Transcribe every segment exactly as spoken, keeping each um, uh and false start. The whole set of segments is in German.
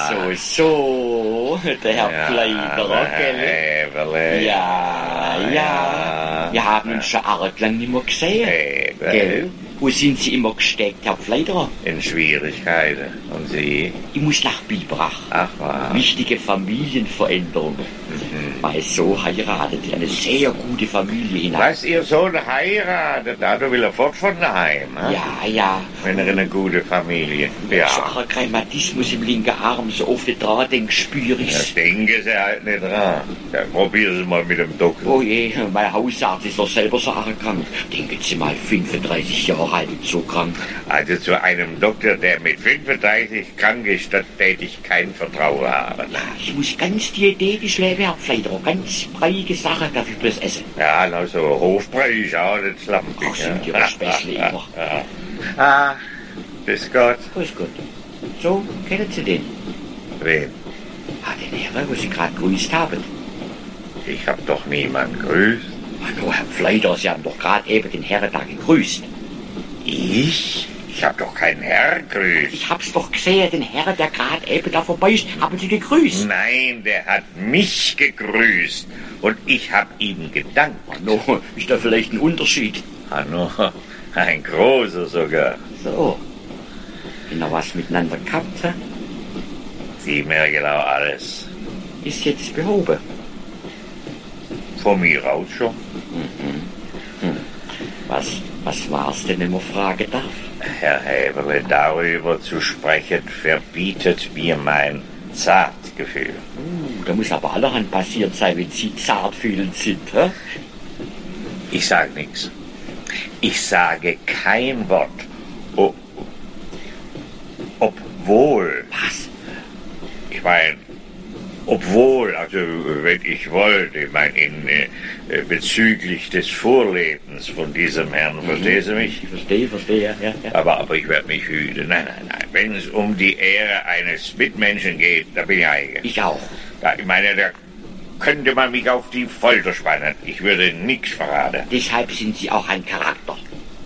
So, so, der Herr Ja, Pfleiderer, gell? Heberle. Ja, ja, ja. wir haben uns schon arg lang nicht mehr gesehen, Heberle. gell? Wo sind Sie immer gesteckt, Herr Pfleiderer? In Schwierigkeiten. Und Sie? Ich muss nach Biberach. Ach was. Wichtige Familienveränderung. Mhm. Mein Sohn heiratet in eine sehr gute Familie hinein. Was, Ihr Sohn heiratet? Da will er fort von daheim, ne? Ja, ja. Wenn er in eine gute Familie. So Ja. ein Rheumatismus im linken Arm, so oft dran denke, spüre Das ich's. denken Sie halt nicht dran. Ja, probieren Sie mal mit dem Doktor. Oh je, mein Hausarzt ist doch selber so arg krank. Denken Sie mal, fünfunddreißig Jahre alt und so krank. Also zu einem Doktor, der mit fünfunddreißig krank ist, da täte ich kein Vertrauen haben. Ja, ich muss ganz diätetisch leben, Herr Pfleiderer. Ganz breiige Sache, darf ich bloß essen. Ja, na so Hofbrei ist auch nicht schlampig. Ach, sind Ihre Späßle immer. Ja. Ah, bis Gott. Grüß Gott. So, kennen Sie den? Wen? Ah, den Herrn, wo Sie gerade grüßt haben. Ich hab doch niemanden grüßt. Hallo, Herr Pfleiderer, Sie haben doch gerade eben den Herrn da gegrüßt. Ich? Ich hab doch keinen Herr grüßt. Ich hab's doch gesehen, den Herrn, der gerade eben da vorbei ist, haben Sie gegrüßt. Nein, der hat mich gegrüßt. Und ich hab ihm gedankt. No, ist da vielleicht ein Unterschied? Ah, no, ein großer sogar. So. Wenn ihr was miteinander gehabt habt, Sie merken auch alles. ist jetzt behoben. Von mir aus schon. Was, was war's denn, wenn man fragen darf? Herr Heberle, darüber zu sprechen, verbietet mir mein Zartgefühl. Uh, da muss aber allerhand passiert sein, wenn Sie zartfühlend sind, hä? Ich sage nichts. Ich sage kein Wort. O obwohl, Was? ich meine, obwohl, also wenn ich wollte, ich meine, in, äh, bezüglich des Vorlebens von diesem Herrn, verstehen Sie mich? Ich verstehe, verstehe, ja, ja, ja. Aber, aber ich werde mich hüten. Nein, nein, nein. Wenn es um die Ehre eines Mitmenschen geht, da bin ich eigen. Ich auch. Da, ich meine, da könnte man mich auf die Folter spannen. Ich würde nichts verraten. Deshalb sind Sie auch ein Charakter.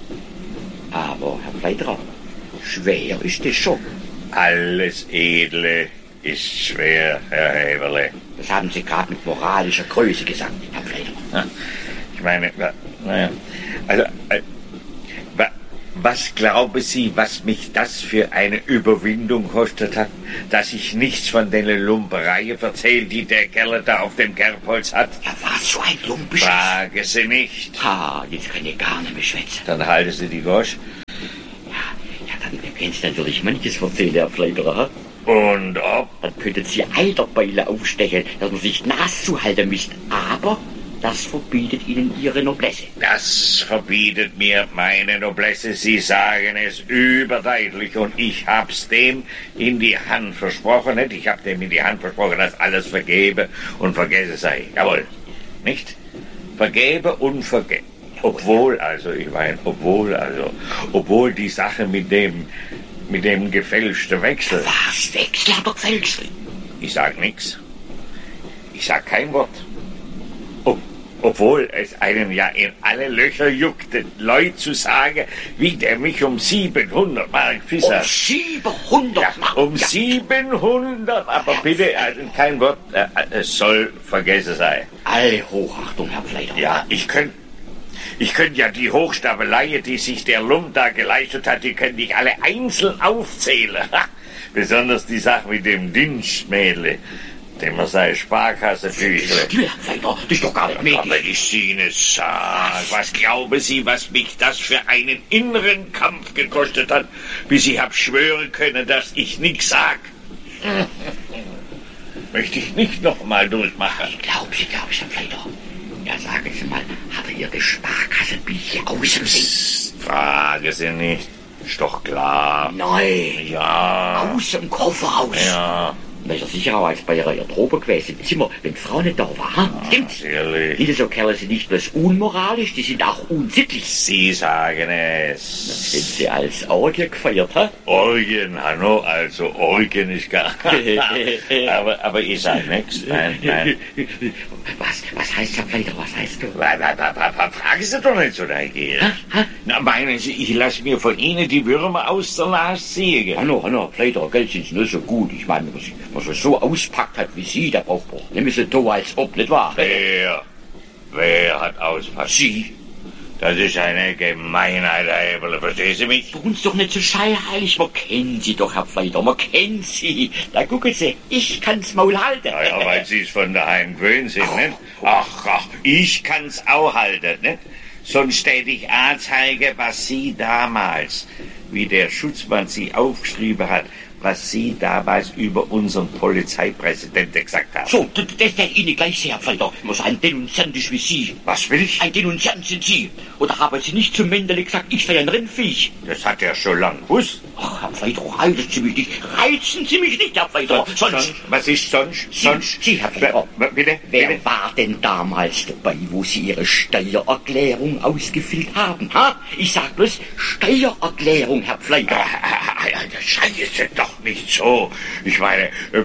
Aber, Herr Pfleiderer, schwer ist es schon. Alles Edle ist schwer, Herr Heberle. Das haben Sie gerade mit moralischer Größe gesagt, Herr Pfleiderer. Ich meine, naja, also, äh, wa, was glauben Sie, was mich das für eine Überwindung kostet hat, dass ich nichts von den Lumpereien erzähle, die der Kerl da auf dem Kerbholz hat? Ja, was so ein Lumpenscheiß. Frage Sie nicht. Ha, jetzt kann ich gar nicht mehr schwätzen. Dann halten Sie die Gosch. Ja, ja, dann können Sie natürlich manches erzählen, Herr Pfleiderer. Und ob? Dann könnten Sie Eiterbeile aufstechen, dass man sich nass zuhalten müsste. Aber das verbietet Ihnen Ihre Noblesse. Das verbietet mir meine Noblesse. Sie sagen es überdeutlich und ich hab's dem in die Hand versprochen. Nicht? Ich hab dem in die Hand versprochen, dass alles vergebe und vergesse sei. Jawohl. Nicht? Vergebe und vergesse. Obwohl, also, ich meine, obwohl, also, obwohl die Sache mit dem, mit dem gefälschten Wechsel. Was? Wechsel hat er gefälscht? Ich sag nix. Ich sag kein Wort. Ob, obwohl es einen ja in alle Löcher juckte, Leute zu sagen, wie der mich um siebenhundert Mark Um fisser. siebenhundert Ja, Mark. um Ja. siebenhundert, aber bitte, also kein Wort, äh, es soll vergessen sein. Alle Hochachtung, Herr Pfleiderer. Ja, ich könnte, ich könnte ja die Hochstapelei, die sich der Lump da geleistet hat, die könnte ich alle einzeln aufzählen. Ha! Besonders die Sache mit dem Dienstmädel, dem er seine Sparkasse-Büchle. Herr Pfleiderer, das ist doch gar nicht Aber möglich. ich Sie nicht sag, was glauben Sie, was mich das für einen inneren Kampf gekostet hat, bis ich hab schwören können, dass ich nichts sag? Möchte ich nicht noch mal durchmachen. Ich glaube Sie, glaube ich, Herr Pfleiderer. Ja, sagen Sie mal, hat er Ihre Sparkassenbücher aus dem See? Frage Sie nicht. Ist doch klar. Nein, Ja. aus dem Koffer raus. Ja. Da ist er sicher auch als bei ihrer Garderobe gewesen im Zimmer, wenn die Frau nicht da war. Ha? Stimmt's? Natürlich. Diese so Kerle sind nicht bloß unmoralisch, die sind auch unsittlich. Sie sagen Sind es. sie als Orgie gefeiert, ha? Orgien, Hanno, also Orgien ist gar. aber, aber ich sag nichts. Nein, nein. Was, was heißt Herr Pfleiderer, was heißt du? Wa- wa- wa- wa- wa- Fragen Sie doch nicht so neugierig. Ha? Na, meinen Sie, ich lasse mir von Ihnen die Würmer aus der Nase ziehen? Hanno, Hanno, Pfleiderer, Geld sind sie nicht so gut. Ich meine, was, Was er so auspackt hat wie Sie, der braucht man nicht so tun, als ob, nicht wahr? Wer? Wer hat auspackt? Sie. Das ist eine Gemeinheit, Herr Heberle, verstehen Sie mich? Tun Sie doch nicht so scheinheilig, man kennt Sie doch, Herr Pfleider, man kennt Sie. Da gucken Sie, ich kann's Maul halten. Ja, ja, weil Sie es von daheim gewöhnt sind, nicht? Ach, ach, ich kann's auch halten, nicht? Sonst täte ich anzeigen, was Sie damals, wie der Schutzmann Sie aufgeschrieben hat, was Sie damals über unseren Polizeipräsidenten gesagt haben. So, das, das der Ihnen gleich sehr, Herr Pfleider. Muss ein Denunziant ist wie Sie. Was will ich? Ein Denunziant sind Sie. Oder haben Sie nicht zum Mendele gesagt, ich sei ein Rindviech? Das hat er schon lang gewusst. Ach, Herr Pfleider, reizen Sie mich nicht. Reizen Sie mich nicht, Herr Pfleider. Sonst, sonst, was ist sonst? Sie, sonst? Sie, Herr Pfleider. Bitte? Wer Bitte? war denn damals dabei, wo Sie Ihre Steuererklärung ausgefüllt haben? Ha? Ich sag bloß Steuererklärung, Herr Pfleider. Das Scheiße doch nicht so. Ich meine,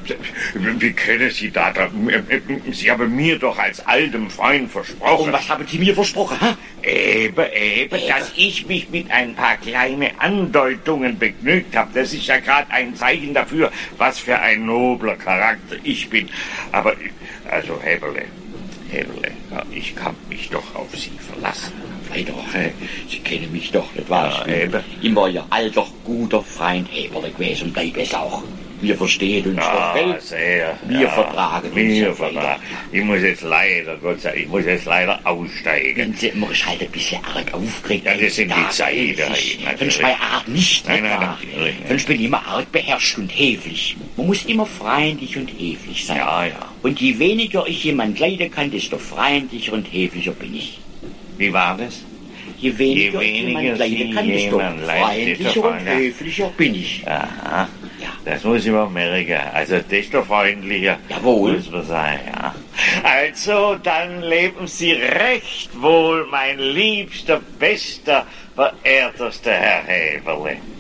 wie können Sie da... Sie haben mir doch als altem Freund versprochen... Und was haben Sie mir versprochen, ha? Eben, eben, dass ich mich mit ein paar kleinen Andeutungen begnügt habe. Das ist ja gerade ein Zeichen dafür, was für ein nobler Charakter ich bin. Aber, also, Heberle, Heberle, ich kann mich doch auf Sie verlassen. Leider, Sie kennen mich doch, nicht wahr? Ja, eben. Immer Ihr alter, guter Freund Heberle gewesen und bleib es auch. Wir verstehen uns Ja, doch, gell? sehr. Wir ja, vertragen uns. Wir Herr vertragen. Pfleider. Ich muss jetzt leider, Gott sei Dank, ich muss jetzt leider aussteigen. Wenn Sie immer ist halt ein bisschen arg aufgeregt. Ja, das sind die Da Zeiten, weiß ich. natürlich. Sonst bei Art nicht, Nein, nicht nein, wahr? natürlich, ja. Sonst bin ich immer arg beherrscht und höflich. Man muss immer freundlich und höflich sein. Ja, ja. Und je weniger ich jemand leiden kann, desto freundlicher und höflicher bin ich. Wie war das? Je weniger, Je ich weniger jemand leiden Sie kann, desto jemand leiden, freundlicher desto und freundlicher. höflicher bin ich. Aha, Ja. das muss ich mal merken. Also desto freundlicher Jawohl. muss man sein, ja. Also, dann leben Sie recht wohl, mein liebster, bester, verehrterster Herr Heberle.